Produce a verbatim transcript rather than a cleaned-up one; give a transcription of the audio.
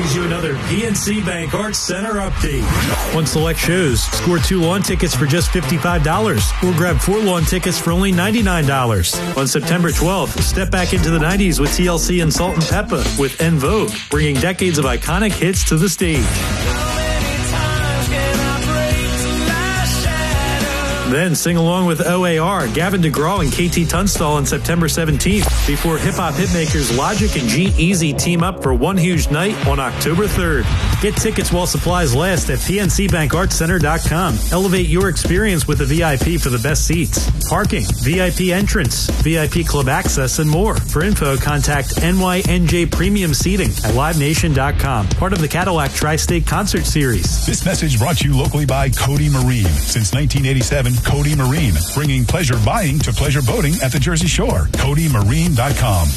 brings you another P N C Bank Arts Center update. On select shows, score two lawn tickets for just fifty-five dollars or grab four lawn tickets for only ninety-nine dollars. On September twelfth, step back into the nineties with T L C and Salt and Peppa with En Vogue, bringing decades of iconic hits to the stage. Then sing along with O A R, Gavin DeGraw, and K T Tunstall on September seventeenth before hip-hop hitmakers Logic and G-Eazy team up for one huge night on October third. Get tickets while supplies last at P N C Bank Arts Center dot com. Elevate your experience with a V I P for the best seats, parking, V I P entrance, V I P club access, and more. For info, contact N Y N J Premium Seating at live nation dot com. Part of the Cadillac Tri-State Concert Series. This message brought to you locally by Cody Marine. Since nineteen eighty-seven, Cody Marine, bringing pleasure buying to pleasure boating at the Jersey Shore. Cody Marine dot com.